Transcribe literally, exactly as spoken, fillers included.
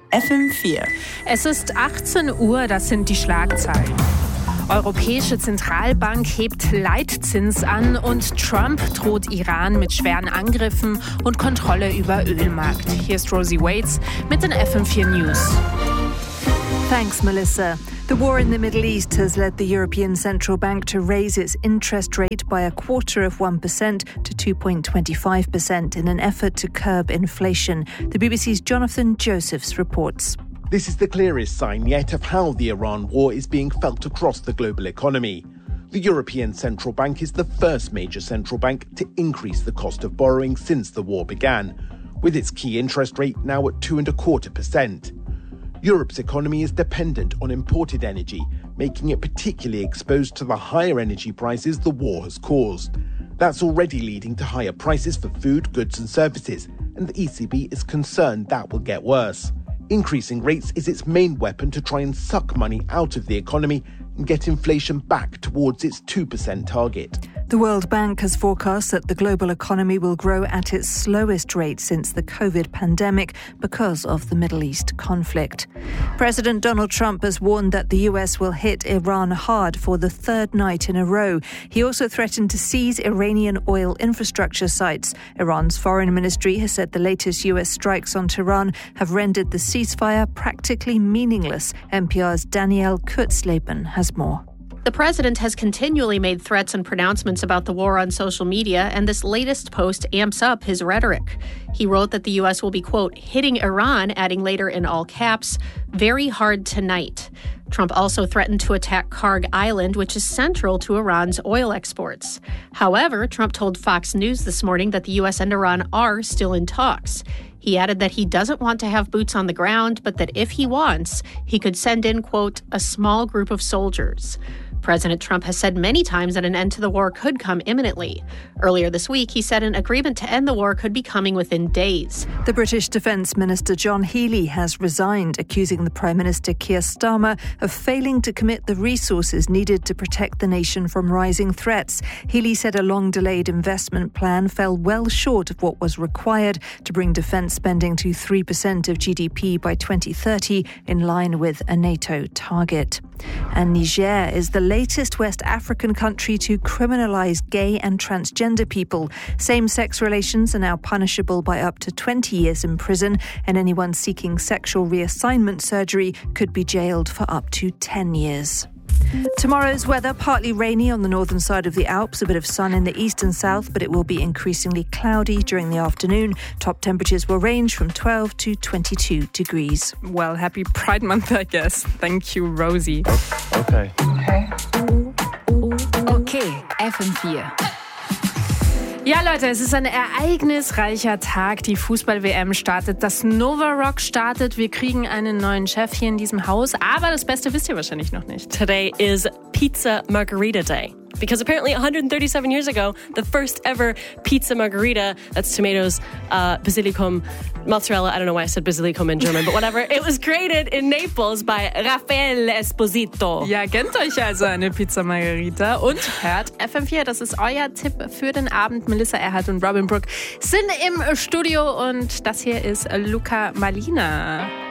F M vier. Es ist achtzehn Uhr, das sind die Schlagzeilen. Europäische Zentralbank hebt Leitzins an und Trump droht Iran mit schweren Angriffen und Kontrolle über Ölmarkt. Hier ist Rosie Waits mit den F M vier News. Thanks, Melissa. The war in the Middle East has led the European Central Bank to raise its interest rate by a quarter of one percent to two point two five percent in an effort to curb inflation. The B B C's Jonathan Josephs reports. This is the clearest sign yet of how the Iran war is being felt across the global economy. The European Central Bank is the first major central bank to increase the cost of borrowing since the war began, with its key interest rate now at two and a quarter percent. Europe's economy is dependent on imported energy, making it particularly exposed to the higher energy prices the war has caused. That's already leading to higher prices for food, goods and services, and the E C B is concerned that will get worse. Increasing rates is its main weapon to try and suck money out of the economy and get inflation back towards its two percent target. The World Bank has forecast that the global economy will grow at its slowest rate since the COVID pandemic because of the Middle East conflict. President Donald Trump has warned that the U S will hit Iran hard for the third night in a row. He also threatened to seize Iranian oil infrastructure sites. Iran's foreign ministry has said the latest U S strikes on Tehran have rendered the ceasefire practically meaningless. N P R's Danielle Kurtzleben has more. The president has continually made threats and pronouncements about the war on social media, and this latest post amps up his rhetoric. He wrote that the U S will be, quote, hitting Iran, adding later in all caps, very hard tonight. Trump also threatened to attack Karg Island, which is central to Iran's oil exports. However, Trump told Fox News this morning that the U S and Iran are still in talks. He added that he doesn't want to have boots on the ground, but that if he wants, he could send in, quote, a small group of soldiers. President Trump has said many times that an end to the war could come imminently. Earlier this week, he said an agreement to end the war could be coming within days. The British Defence Minister John Healey has resigned, accusing the Prime Minister Keir Starmer of failing to commit the resources needed to protect the nation from rising threats. Healey said a long-delayed investment plan fell well short of what was required to bring defence spending to three percent of G D P by twenty thirty, in line with a NATO target. And Niger is the latest West African country to criminalise gay and transgender people. Same-sex relations are now punishable by up to twenty years in prison, and anyone seeking sexual reassignment surgery could be jailed for up to ten years. Tomorrow's weather, partly rainy on the northern side of the Alps, a bit of sun in the east and south, but it will be increasingly cloudy during the afternoon. Top temperatures will range from twelve to twenty-two degrees. Well, happy Pride Month, I guess. Thank you, Rosie. Okay. Okay. Okay, F M vier. Ja, Leute, es ist ein ereignisreicher Tag. Die Fußball-W M startet, das Nova Rock startet. Wir kriegen einen neuen Chef hier in diesem Haus. Aber das Beste wisst ihr wahrscheinlich noch nicht. Today is Pizza Margarita Day. Because apparently one hundred thirty-seven years ago, the first ever pizza margarita, that's tomatoes, uh, basilicum, mozzarella, I don't know why I said basilicum in German, but whatever, it was created in Naples by Raffaele Esposito. Ja, gönnt euch also eine Pizza Margarita und hört F M vier. Das ist euer Tipp für den Abend. Melissa Erhardt und Robin Brook sind im Studio und das hier ist Luca Malina.